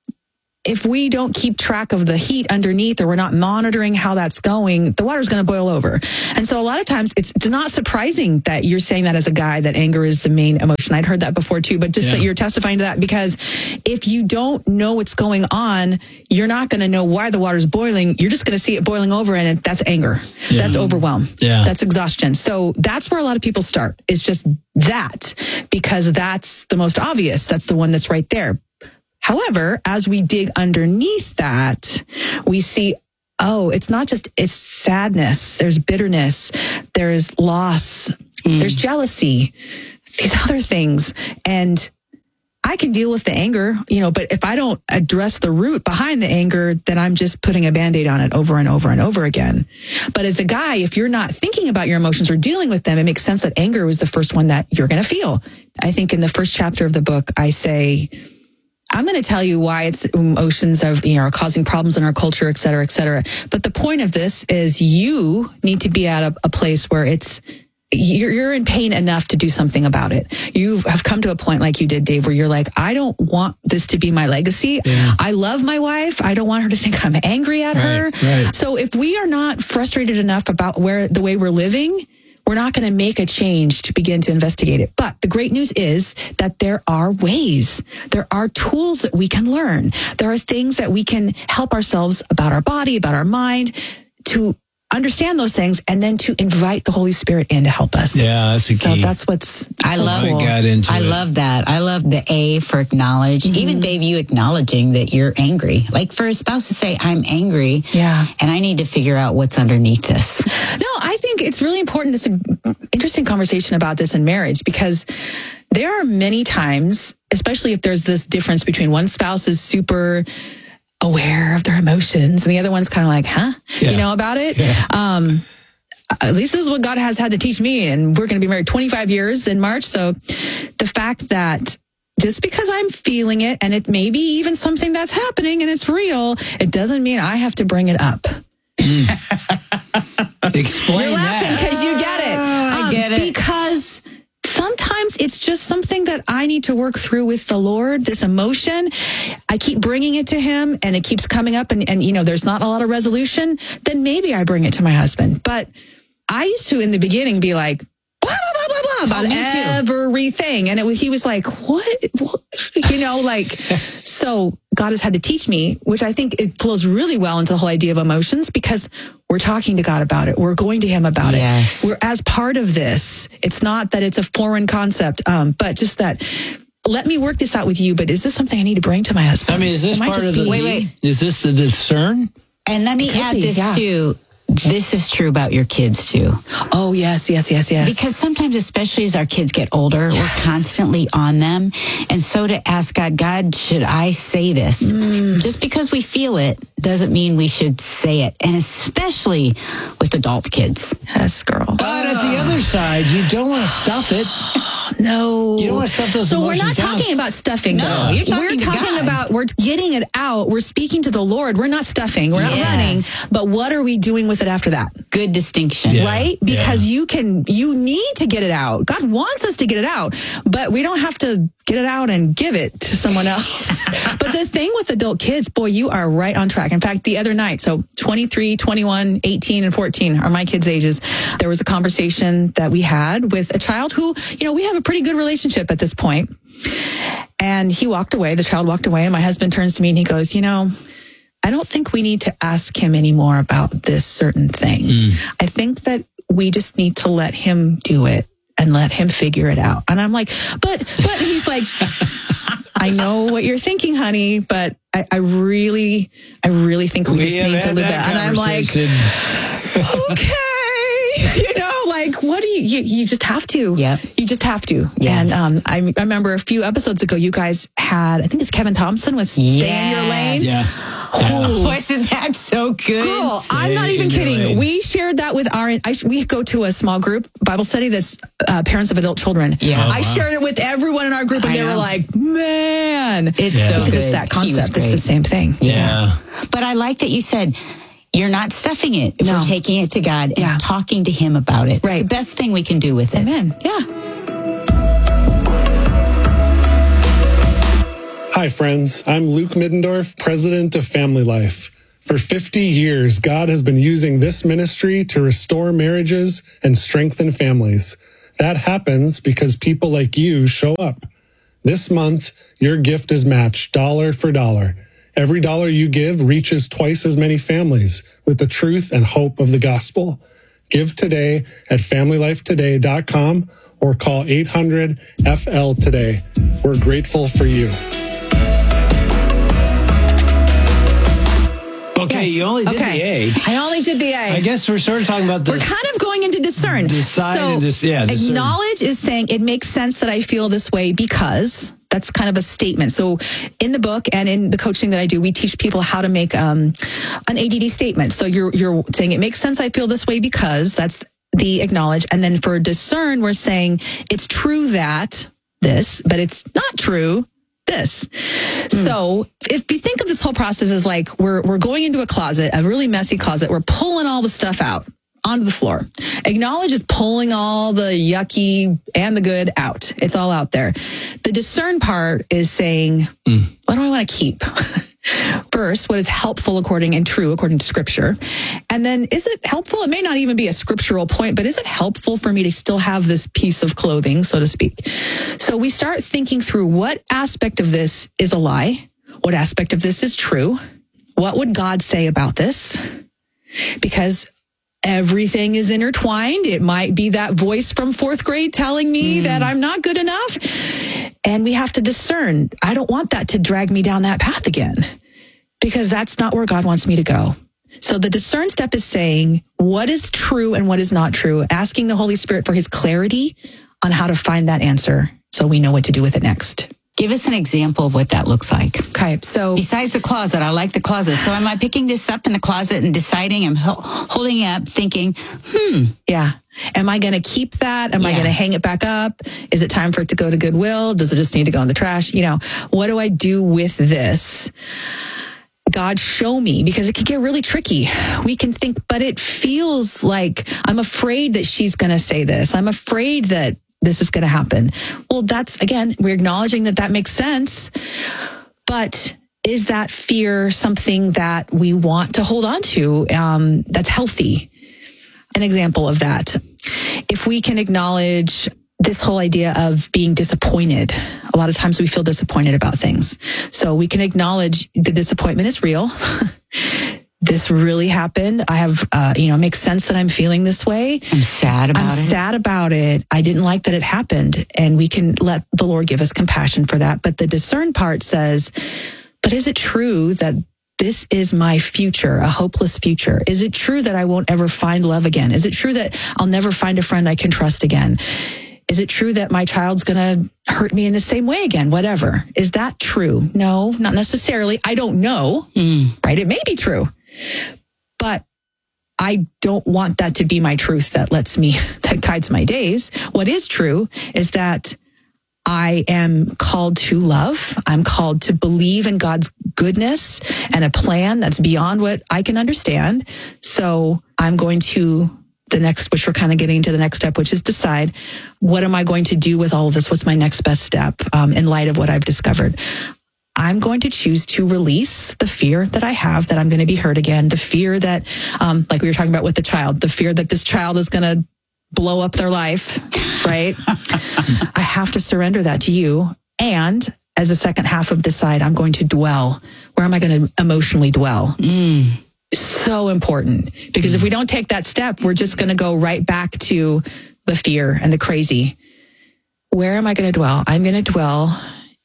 if we don't keep track of the heat underneath or we're not monitoring how that's going, the water's going to boil over. And so a lot of times it's, it's not surprising that you're saying that as a guy, that anger is the main emotion. I'd heard that before too, but just
Yeah.
that you're testifying to that because if you don't know what's going on, you're not going to know why the water's boiling. You're just going to see it boiling over and it, that's anger.
Yeah.
That's overwhelm.
Yeah.
That's exhaustion. So that's where a lot of people start. It's just that because that's the most obvious. That's the one that's right there. However, as we dig underneath that, we see, oh, it's not just, it's sadness. There's bitterness. There's loss. Mm. There's jealousy. These other things. And I can deal with the anger, you know, but if I don't address the root behind the anger, then I'm just putting a Band-Aid on it over and over and over again. But as a guy, if you're not thinking about your emotions or dealing with them, it makes sense that anger was the first one that you're going to feel. I think in the first chapter of the book, I say, I'm going to tell you why it's emotions of, you know, are causing problems in our culture, et cetera, et cetera. But the point of this is you need to be at a, a place where it's, you're, you're in pain enough to do something about it. You have come to a point like you did, Dave, where you're like, I don't want this to be my legacy.
Yeah.
I love my wife. I don't want her to think I'm angry at
Right,
her.
right.
So if we are not frustrated enough about where the way we're living, we're not going to make a change to begin to investigate it. But the great news is that there are ways. There are tools that we can learn. There are things that we can help ourselves about our body, about our mind, to understand those things and then to invite the Holy Spirit in to help us.
Yeah, that's a
So
key.
that's what's
I
so
love
cool.
I got into
I
it.
love that. I love the A for acknowledge.
Mm-hmm.
Even Dave, you acknowledging that you're angry. Like for a spouse to say, I'm angry.
Yeah.
And I need to figure out what's underneath this.
No, I think it's really important. This interesting conversation about this in marriage because there are many times, especially if there's this difference between one spouse is super aware of their emotions and the other one's kind of like, huh,
Yeah.
you know, about it.
Yeah.
Um, at least this is what God has had to teach me. And we're going to be married twenty-five years in March. So the fact that just because I'm feeling it and it may be even something that's happening and it's real, it doesn't mean I have to bring it up.
Explain
You're laughing
that.
because you get it.
I get it.
Because sometimes it's just something that I need to work through with the Lord, this emotion. I keep bringing it to him and it keeps coming up and, and, you know, there's not a lot of resolution. Then maybe I bring it to my husband. But I used to, in the beginning, be like, blah, blah, blah, blah, blah, about everything. And it was, he was like, what? what? You know, like, so God has had to teach me, which I think it flows really well into the whole idea of emotions because we're talking to God about it. We're going to him about
Yes.
it. We're as part of this. It's not that it's a foreign concept, um, but just that, let me work this out with you, but is this something I need to bring to my husband?
I mean, is this
It might
part
just
of the,
be-
Wait, wait.
is this the discern?
And let me
It could
add
be,
this
yeah.
too. This is true about your kids too.
Oh, yes, yes, yes, yes.
Because sometimes, especially as our kids get older, we're constantly on them. And so to ask God, God, should I say this?
Mm.
Just because we feel it doesn't mean we should say it. And especially with adult kids.
Yes, girl.
But at the other side, you don't want to stuff it.
No.
You don't want to stuff those
So we're
emotions
not talking
down.
about stuffing,
No,
though.
you're talking
we're
to
talking
God.
about, we're getting it out. We're speaking to the Lord. We're not stuffing. We're not
Yes.
running. But what are we doing with it after that?
Good distinction.
Yeah.
Right? Because you can, you need to get it out. God wants us to get it out, but we don't have to get it out and give it to someone else. But the thing with adult kids, boy, you are right on track. In fact, the other night, so twenty-three, twenty-one, eighteen, and fourteen are my kids' ages. There was a conversation that we had with a child who, you know, we have a pretty good relationship at this point. And he walked away, the child walked away, and my husband turns to me and he goes, you know, I don't think we need to ask him anymore about this certain thing. Mm. I think that we just need to let him do it and let him figure it out. And I'm like, but, but he's like, I know what you're thinking, honey, but I, I really, I really think we, we just need to live that. that. And I'm like, okay, you know, like, what do you, you, you just have to.
Yeah.
You just have to.
Yes.
And um, I, I remember a few episodes ago, you guys had, I think it's Kevin Thompson with Stay in Your Lane.
Yeah.
Oh, wasn't that so good?
Girl,
Stay
I'm not even
in your
kidding.
lane.
We shared that with our, I, we go to a small group Bible study that's uh, parents of adult children.
Yeah. Oh,
I
wow.
shared it with everyone in our group and
I
they were
know.
like, man.
It's
Yeah.
so
Because
good.
it's that
He was
concept. It's the
great.
same thing.
Yeah.
But I like that you said you're not stuffing it.
No.
We're taking it to God and
Yeah.
talking to him about it.
Right.
It's the best thing we can do with it.
Amen. Yeah.
Hi, friends. I'm Luke Middendorf, president of Family Life. For fifty years, God has been using this ministry to restore marriages and strengthen families. That happens because people like you show up. This month, your gift is matched dollar for dollar. Every dollar you give reaches twice as many families with the truth and hope of the gospel. Give today at family life today dot com or call eight hundred F L today. We're grateful for you.
Okay, you only did
Okay.
the A.
I only did the A.
I guess we're sort of talking about the.
We're kind of going into discern.
Decide
so
and dis- yeah, discern.
acknowledge is saying it makes sense that I feel this way because that's kind of a statement. So in the book and in the coaching that I do, we teach people how to make um, an A D D statement. So you're you're saying it makes sense I feel this way because that's the acknowledge. And then for discern, we're saying it's true that this, but it's not true this. So if you think of this whole process as like we're we're going into a closet, a really messy closet, we're pulling all the stuff out onto the floor. Acknowledge is pulling all the yucky and the good out. It's all out there. The discern part is saying, mm. what do I want to keep? First, what is helpful according and true according to scripture? And then is it helpful? It may not even be a scriptural point, but is it helpful for me to still have this piece of clothing, so to speak? So we start thinking through what aspect of this is a lie? What aspect of this is true? What would God say about this? Because everything is intertwined. It might be that voice from fourth grade telling me mm. that I'm not good enough. And we have to discern. I don't want that to drag me down that path again because that's not where God wants me to go. So the discern step is saying what is true and what is not true, asking the Holy Spirit for his clarity on how to find that answer so we know what to do with it next.
Give us an example of what that looks like.
Okay, so
besides the closet, I like the closet. So am I picking this up in the closet and deciding, I'm ho- holding it up thinking, hmm.
Yeah. Am I going to keep that? Am yeah. I going to hang it back up? Is it time for it to go to Goodwill? Does it just need to go in the trash? You know, what do I do with this? God, show me, because it can get really tricky. We can think, but it feels like I'm afraid that she's going to say this. I'm afraid that this is going to happen. Well, that's, again, we're acknowledging that that makes sense. But is that fear something that we want to hold on to um, that's healthy? An example of that. If we can acknowledge this whole idea of being disappointed, a lot of times we feel disappointed about things. So we can acknowledge the disappointment is real. This really happened. I have, uh, you know, it makes sense that I'm feeling this way.
I'm sad about
I'm
it.
I'm sad about it. I didn't like that it happened. And we can let the Lord give us compassion for that. But the discern part says, but is it true that this is my future, a hopeless future? Is it true that I won't ever find love again? Is it true that I'll never find a friend I can trust again? Is it true that my child's going to hurt me in the same way again? Whatever. Is that true? No, not necessarily. I don't know, mm. right? It may be true, but I don't want that to be my truth that lets me, that guides my days. What is true is that I am called to love. I'm called to believe in God's goodness and a plan that's beyond what I can understand. So I'm going to the next, which we're kind of getting to the next step, which is decide, what am I going to do with all of this? What's my next best step um, in light of what I've discovered? I'm going to choose to release the fear that I have that I'm going to be hurt again. The fear that, um, like we were talking about with the child, the fear that this child is going to blow up their life, right? I have to surrender that to you. And as a second half of decide, I'm going to dwell. Where am I going to emotionally dwell?
Mm.
So important. Because if we don't take that step, we're just going to go right back to the fear and the crazy. Where am I going to dwell? I'm going to dwell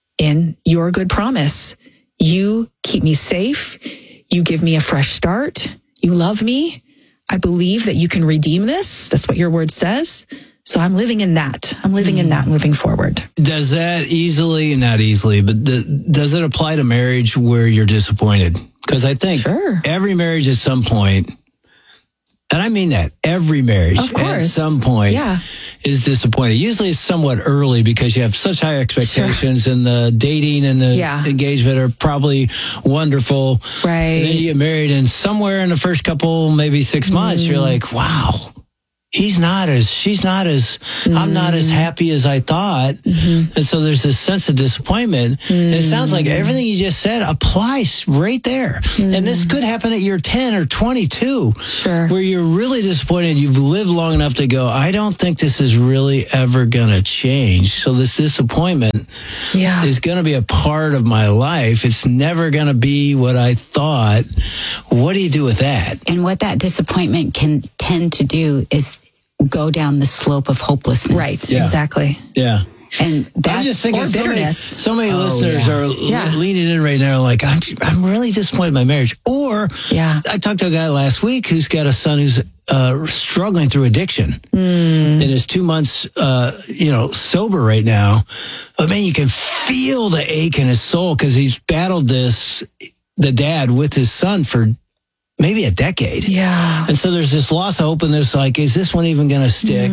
in your good promise. You keep me safe. You give me a fresh start. You love me. I believe that you can redeem this. That's what your word says. So I'm living in that. I'm living in that moving forward.
Does that easily, not easily, but the, does it apply to marriage where you're disappointed? Because I think
sure.
every marriage at some point, and I mean that, every marriage
of course.
at some point
yeah.
is disappointed. Usually it's somewhat early because you have such high expectations sure. and the dating and the
yeah.
engagement are probably wonderful.
Right.
And then you get married and somewhere in the first couple, maybe six months, mm. you're like, wow. He's not as, she's not as, mm. I'm not as happy as I thought. Mm-hmm. And so there's this sense of disappointment. Mm. And it sounds like everything you just said applies right there. Mm. And this could happen at year ten or twenty-two,
sure.
where you're really disappointed. You've lived long enough to go, I don't think this is really ever going to change. So this disappointment
yeah.
is going to be a part of my life. It's never going to be what I thought. What do you do with that?
And what that disappointment can tend to do is go down the slope of hopelessness.
Right,
yeah.
exactly.
Yeah.
And that's
I'm just thinking
or
so
bitterness.
many, so many
oh,
listeners
yeah.
are
yeah.
leaning in right now like, I'm, I'm really disappointed in my marriage. Or
yeah.
I talked to a guy last week who's got a son who's uh, struggling through addiction
mm.
and is two months, uh, you know, sober right now. But man, you can feel the ache in his soul because he's battled this, the dad with his son for maybe a decade.
Yeah.
And so there's this loss of hope and this like, is this one even going to stick?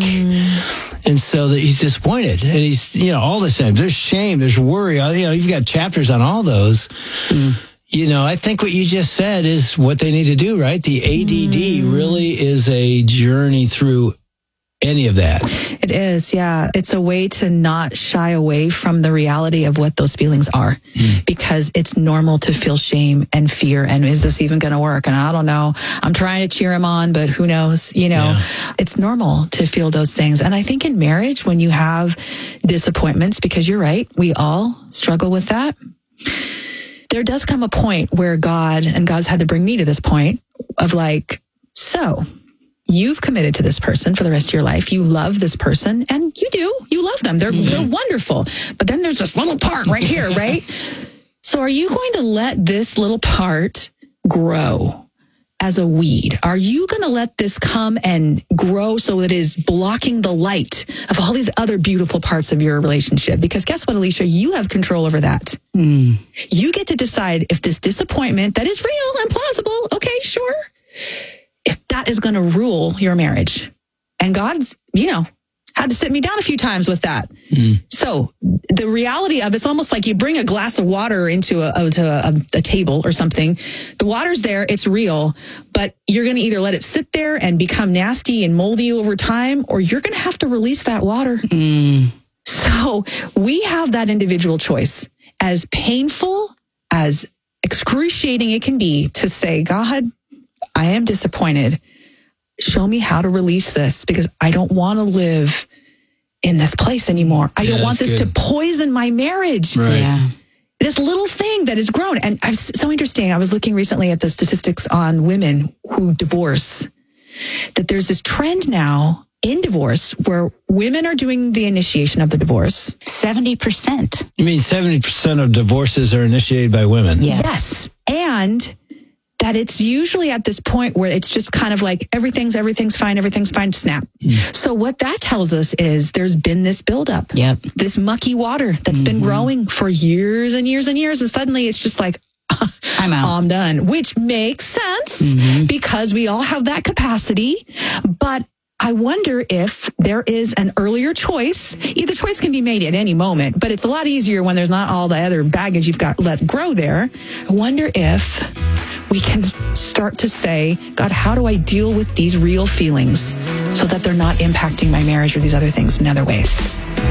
Mm. And so that he's disappointed. And he's, you know, all the same. There's shame, there's worry. You know, you've got chapters on all those. Mm. You know, I think what you just said is what they need to do, right? The A D D mm. really is a journey through any of that.
It is, yeah. It's a way to not shy away from the reality of what those feelings are mm. because it's normal to feel shame and fear. And is this even going to work? And I don't know. I'm trying to cheer him on, but who knows? You know, yeah. It's normal to feel those things. And I think in marriage, when you have disappointments, because you're right, we all struggle with that. There does come a point where God, and God's had to bring me to this point of like, so you've committed to this person for the rest of your life. You love this person, and you do. You love them. They're mm-hmm. they're wonderful. But then there's this little part right here, right? So are you going to let this little part grow as a weed? Are you going to let this come and grow so it is blocking the light of all these other beautiful parts of your relationship? Because guess what, Alicia? You have control over that. Mm. You get to decide if this disappointment that is real and plausible, okay, sure, if that is going to rule your marriage. And God's, you know, had to sit me down a few times with that. Mm. So the reality of it's almost like you bring a glass of water into a, to a, a table or something. The water's there, it's real, but you're going to either let it sit there and become nasty and moldy over time, or you're going to have to release that water. Mm. So we have that individual choice. As painful, as excruciating it can be to say, God, I am disappointed. Show me how to release this because I don't want to live in this place anymore. I yeah, don't want this good. to poison my marriage.
Right. Yeah.
This little thing that has grown. And it's so interesting. I was looking recently at the statistics on women who divorce, that there's this trend now in divorce where women are doing the initiation of the divorce.
seventy percent.
You mean seventy percent of divorces are initiated by women?
Yes.
Yes. And that it's usually at this point where it's just kind of like everything's, everything's fine, everything's fine, snap. Mm. So what that tells us is there's been this buildup,
yep.
this mucky water that's mm-hmm. been growing for years and years and years. And suddenly it's just like,
I'm out.
I'm done, which makes sense mm-hmm. because we all have that capacity. But I wonder if there is an earlier choice. Either choice can be made at any moment, but it's a lot easier when there's not all the other baggage you've got let grow there. I wonder if we can start to say, God, how do I deal with these real feelings so that they're not impacting my marriage or these other things in other ways?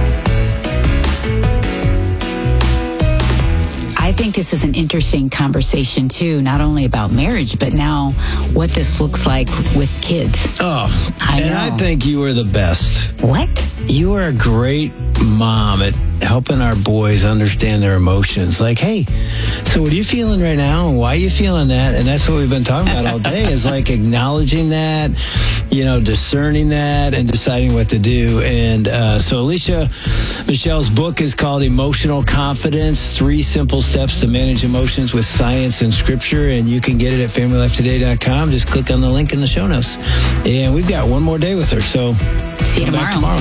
I think this is an interesting conversation, too, not only about marriage, but now what this looks like with kids.
Oh,
I
and
know.
I think you are the best.
What?
You are a great mom at helping our boys understand their emotions. Like, hey, so what are you feeling right now? And why are you feeling that? And that's what we've been talking about all day is like acknowledging that, you know, discerning that and deciding what to do. And uh, so Alicia Michelle's book is called Emotional Confidence, Three Simple Steps to Manage Emotions with Science and Scripture. And you can get it at family life today dot com. Just click on the link in the show notes. And we've got one more day with her. So
see you tomorrow.
tomorrow.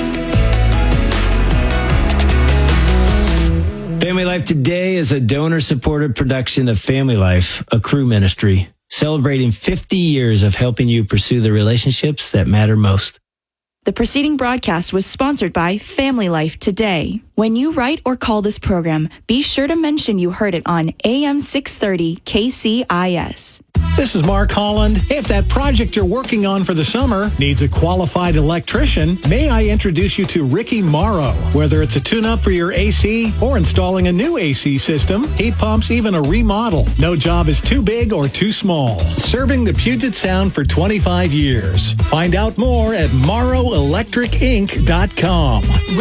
Family Life Today is a donor-supported production of Family Life, a crew ministry, celebrating fifty years of helping you pursue the relationships that matter most.
The preceding broadcast was sponsored by Family Life Today. When you write or call this program, be sure to mention you heard it on A M six thirty K C I S.
This is Mark Holland. If that project you're working on for the summer needs a qualified electrician, may I introduce you to Ricky Morrow. Whether it's a tune-up for your A C or installing a new A C system, heat pumps, even a remodel, no job is too big or too small. Serving the Puget Sound for twenty-five years. Find out more at morrow electric inc dot com.